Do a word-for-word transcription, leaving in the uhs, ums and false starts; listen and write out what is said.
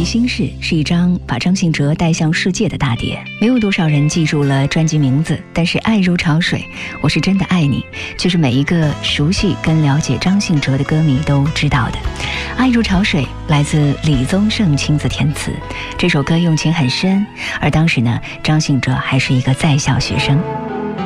心事》是一张把张信哲带向世界的大碟，没有多少人记住了专辑名字，但是《爱如潮水》，我是真的爱你，却是每一个熟悉跟了解张信哲的歌迷都知道的。《爱如潮水》来自李宗盛亲自填词，这首歌用情很深，而当时呢，张信哲还是一个在校学生。